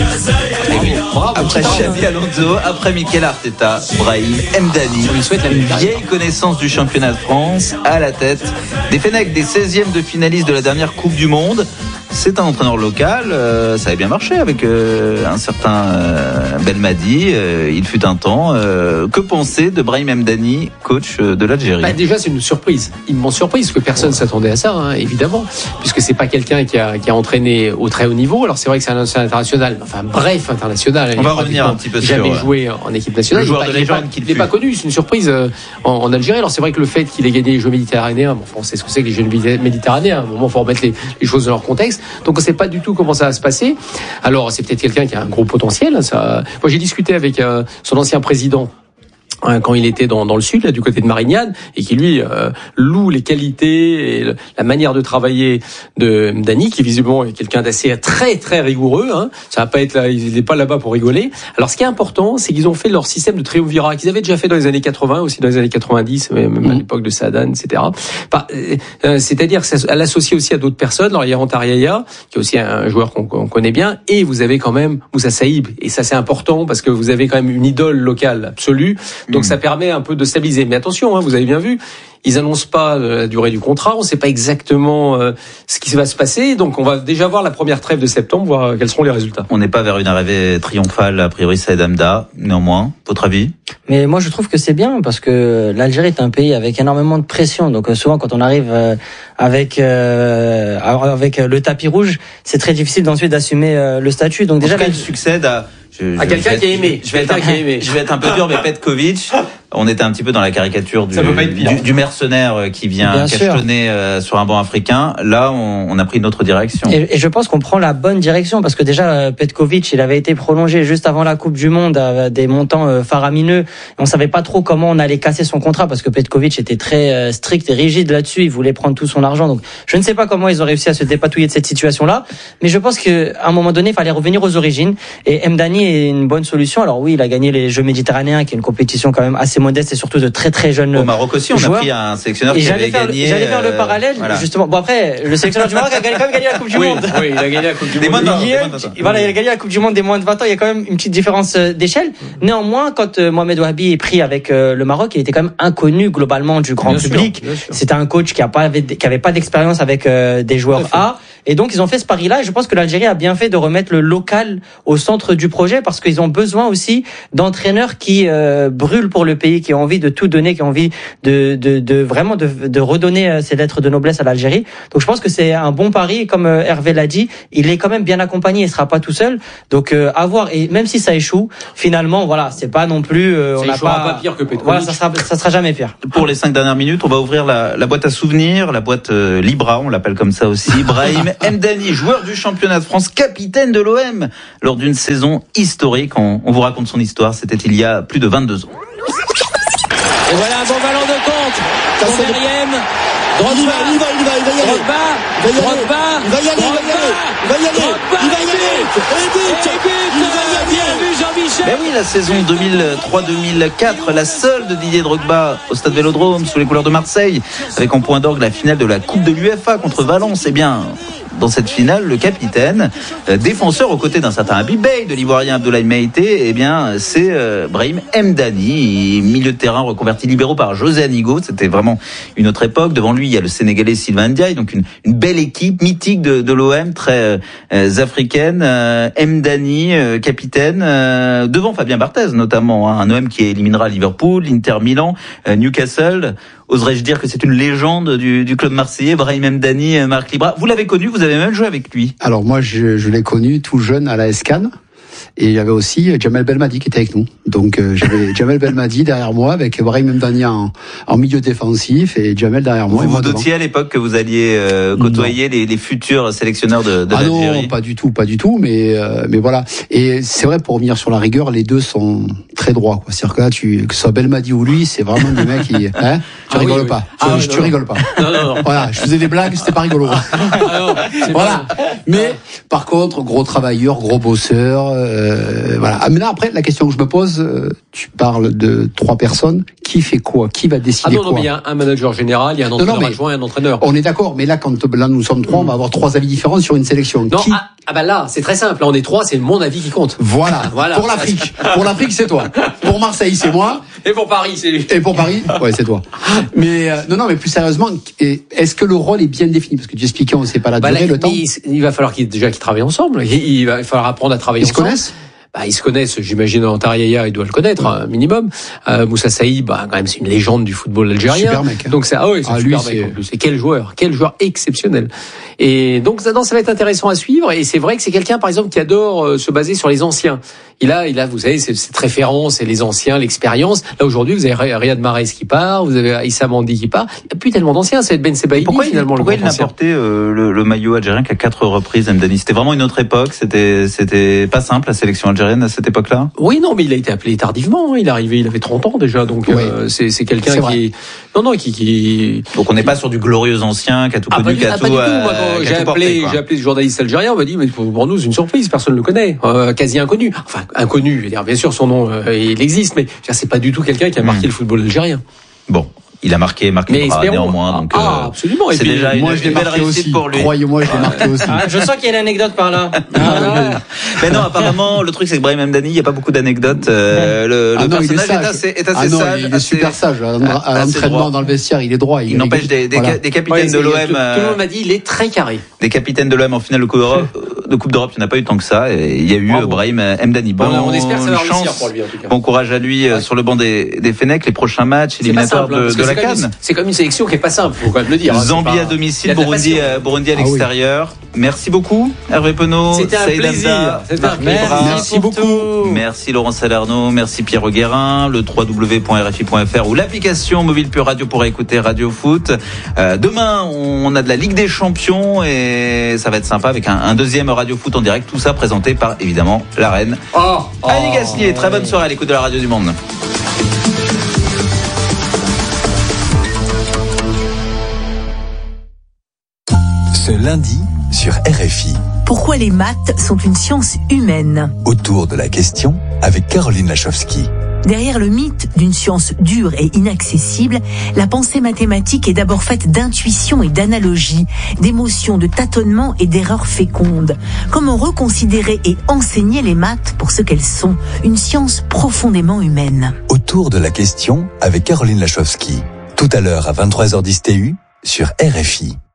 Après Xabi Alonso, après Mikel Arteta, Brahim Mdani, une vieille connaissance du championnat de France, à la tête des Fennecs, des 16e de finalistes de la dernière Coupe du Monde. C'est un entraîneur local, ça avait bien marché avec un certain Belmadi, il fut un temps. Que penser de Brahim Mdani, coach de l'Algérie ? Déjà, c'est une surprise, immense surprise, parce que personne ne s'attendait à ça, évidemment, puisque c'est pas quelqu'un qui a entraîné au très haut niveau. Alors c'est vrai que c'est un international, international. On va revenir un petit peu sur jamais joué en équipe nationale. Le joueur de légende qu'il n'est pas connu, c'est une surprise en Algérie. Alors c'est vrai que le fait qu'il ait gagné les Jeux méditerranéens, on sait ce que c'est que les Jeux méditerranéens. À un moment, il faut remettre les choses dans leur contexte. Donc on ne sait pas du tout comment ça va se passer. Alors c'est peut-être quelqu'un qui a un gros potentiel. Moi j'ai discuté avec son ancien président quand il était dans le sud, là, du côté de Marignane, et qui lui loue les qualités et la manière de travailler de Mdani, qui visiblement est quelqu'un d'assez très très rigoureux. Ça va pas être là, il n'est pas là-bas pour rigoler. Alors ce qui est important, c'est qu'ils ont fait leur système de triumvirat qu'ils avaient déjà fait dans les années 80, aussi dans les années 90, même à l'époque de Sadan, etc. C'est-à-dire qu'elle l'associe aussi à d'autres personnes. Alors il y a Antaryaya, qui est aussi un joueur qu'on connaît bien, et vous avez quand même Moussa Saïb, et ça c'est important parce que vous avez quand même une idole locale absolue. Donc ça permet un peu de stabiliser. Mais attention, vous avez bien vu, ils annoncent pas la durée du contrat, on ne sait pas exactement ce qui va se passer. Donc on va déjà voir la première trêve de septembre, voir quels seront les résultats. On n'est pas vers une arrivée triomphale, a priori Saïd Hamda, néanmoins, votre avis ? Mais moi je trouve que c'est bien, parce que l'Algérie est un pays avec énormément de pression. Donc souvent quand on arrive avec le tapis rouge, c'est très difficile d'ensuite d'assumer le statut. Donc déjà il succède à quelqu'un qui a aimé. Je vais être un peu dur, mais Petkovic, on était un petit peu dans la caricature du mercenaire qui vient cachetonner sur un banc africain. Là, on a pris une autre direction. Et je pense qu'on prend la bonne direction, parce que déjà, Petkovic, il avait été prolongé juste avant la Coupe du Monde à des montants faramineux. On savait pas trop comment on allait casser son contrat, parce que Petkovic était très strict et rigide là-dessus. Il voulait prendre tout son argent. Donc, je ne sais pas comment ils ont réussi à se dépatouiller de cette situation-là. Mais je pense qu'à un moment donné, il fallait revenir aux origines. Et Mdani est une bonne solution. Alors oui, il a gagné les Jeux méditerranéens, qui est une compétition quand même assez modeste et surtout de très très jeunes joueurs. Au Maroc aussi, on a pris un sélectionneur qui avait gagné. J'allais faire le parallèle, justement. Bon, après, le sélectionneur du Maroc a quand même gagné la Coupe du Monde. Oui, il a gagné la Coupe du Monde. Il a gagné la Coupe du Monde des moins de 20 ans. Il y a quand même une petite différence d'échelle. Néanmoins, quand Mohamed Wahabi est pris avec le Maroc, il était quand même inconnu globalement du grand public. C'était un coach qui avait pas d'expérience avec des joueurs A. Et donc, ils ont fait ce pari-là. Et je pense que l'Algérie a bien fait de remettre le local au centre du projet, parce qu'ils ont besoin aussi d'entraîneurs qui brûlent pour le pays, qui ont envie de tout donner, qui ont envie de vraiment de redonner ces lettres de noblesse à l'Algérie. Donc, je pense que c'est un bon pari. Et comme Hervé l'a dit, il est quand même bien accompagné. Il sera pas tout seul. Donc, à voir. Et même si ça échoue, finalement, voilà, c'est pas non plus. On n'a pas pire que Petkovic. Voilà, ça sera jamais pire. Pour les 5 dernières minutes, on va ouvrir la boîte à souvenirs, la boîte Libra, on l'appelle comme ça aussi. Brahim Mdani, joueur du championnat de France, capitaine de l'OM lors d'une saison historique. On vous raconte son histoire, c'était il y a plus de 22 ans. Et voilà un bon ballon de contre pour Meriem. Drogba, il va y aller. Ben oui, la saison 2003-2004, la seule de Didier Drogba au stade Vélodrome sous les couleurs de Marseille, avec en point d'orgue la finale de la Coupe de l'UEFA contre Valence. Eh bien, dans cette finale, le capitaine, défenseur aux côtés d'un certain Habib Beye, de l'Ivoirien Abdoulaye Maïté, eh bien, c'est Brahim Mdani, milieu de terrain reconverti libéraux par José Anigo. C'était vraiment une autre époque. Devant lui, il y a le Sénégalais Sylvain Ndiaye, donc une belle équipe mythique de l'OM, très africaine. Mdani, capitaine, devant Fabien Barthez notamment, un OM qui éliminera Liverpool, l'Inter Milan, Newcastle. Oserais-je dire que c'est une légende du club marseillais, Brahim Mdani, Marc Libra. Vous l'avez connu, vous avez même joué avec lui. Alors moi, je l'ai connu tout jeune à la Escane. Et il y avait aussi Djamel Belmadi qui était avec nous. Donc j'avais Djamel Belmadi derrière moi avec Brahim Mdani en milieu défensif et Djamel derrière moi. Vous vous doutiez à l'époque que vous alliez côtoyer les futurs sélectionneurs de l'Algérie? Non, pas du tout. Mais voilà. Et c'est vrai, pour revenir sur la rigueur, les deux sont très droits, quoi. C'est-à-dire que là, que ce soit Belmadi ou lui, c'est vraiment des mecs qui, tu rigoles pas. Tu rigoles pas. Non. Voilà, je faisais des blagues, c'était pas rigolo. Voilà. Mais par contre, gros travailleur, gros bosseur. voilà. Maintenant, après, la question que je me pose, tu parles de 3 personnes. Qui fait quoi? Qui va décider quoi? Non, mais il y a un manager général, il y a un entraîneur adjoint et un entraîneur. On est d'accord, mais là, là, nous sommes 3, on va avoir 3 avis différents sur une sélection. Non, là, c'est très simple. Là, on est 3, c'est mon avis qui compte. Voilà. Pour l'Afrique. Pour l'Afrique, c'est toi. Pour Marseille, c'est moi. Et pour Paris, c'est lui. Et pour Paris, ouais, c'est toi. Mais mais plus sérieusement, est-ce que le rôle est bien défini? Parce que tu expliquais, on ne sait pas la durée, le temps. Il va falloir qu'ils travaillent ensemble. Il va falloir apprendre à travailler ensemble. Ils se connaissent? Ils se connaissent, j'imagine. Antariaya, il doit le connaître, un minimum. Moussa Saïd, quand même, c'est une légende du football algérien. Super mec. Hein. Donc c'est un super mec en plus. Et quel joueur exceptionnel. Et donc ça va être intéressant à suivre. Et c'est vrai que c'est quelqu'un, par exemple, qui adore se baser sur les anciens. Il a, vous savez, cette référence et les anciens, l'expérience. Là aujourd'hui, vous avez Riyad Mahrez qui part, vous avez Issa Mandi qui part. Il n'y a plus tellement d'anciens. Ça va être Ben Sebaini finalement. Pourquoi il n'a porté le maillot algérien qu'à 4 reprises, Mdani? C'était vraiment une autre époque. C'était pas simple la sélection algérienne à cette époque-là. Oui, non, mais il a été appelé tardivement. Il est arrivé, il avait 30 ans déjà. Donc c'est quelqu'un qui qui. Donc on n'est pas sur du glorieux ancien qui a tout connu, qui a tout. J'ai appelé ce journaliste algérien, on m'a dit mais pour nous c'est une surprise, personne ne le connaît, quasi inconnu. Enfin inconnu, je veux dire, bien sûr son nom il existe, mais c'est pas du tout quelqu'un qui a marqué le football algérien. Bon. Il a marqué néanmoins. Donc, absolument. C'est déjà une belle réussite pour lui. Croyez-moi, je l'ai marqué aussi. Je sens qu'il y a une anecdote par là. Mais non, apparemment, le truc, c'est que Brahim Mdani, il n'y a pas beaucoup d'anecdotes. Le personnage est assez sage. Il est super sage. À l'entraînement, dans le vestiaire, il est droit. Il n'empêche des capitaines de l'OM. Tout le monde m'a dit, il est très carré. Des capitaines de l'OM en finale de Coupe d'Europe, il n'y en a pas eu tant que ça. Et il y a eu Brahim Mdani. On espère que ça va réussir pour lui, en tout cas. Bon courage à lui sur le banc des Fennecs, les prochains matchs éliminatoires de la CAN. C'est comme une sélection qui est pas simple, faut quand même le dire. Zambie à domicile, Burundi à l'extérieur. Merci beaucoup, Hervé Penaud. C'était un plaisir. Merci beaucoup. Merci Laurent Salerno, merci Pierre Guérin, le www.rfi.fr ou l'application mobile Pure Radio pour écouter Radio Foot. Demain, on a de la Ligue des Champions et ça va être sympa avec un deuxième Radio Foot en direct. Tout ça présenté par, évidemment, la reine Annie Gasnier. Très bonne soirée à l'écoute de la Radio du Monde. Ce lundi sur RFI. Pourquoi les maths sont une science humaine? Autour de la question avec Caroline Lachowski. Derrière le mythe d'une science dure et inaccessible, la pensée mathématique est d'abord faite d'intuition et d'analogie, d'émotions, de tâtonnements et d'erreurs fécondes. Comment reconsidérer et enseigner les maths pour ce qu'elles sont, une science profondément humaine? Autour de la question avec Caroline Lachowski. Tout à l'heure à 23h10 TU sur RFI.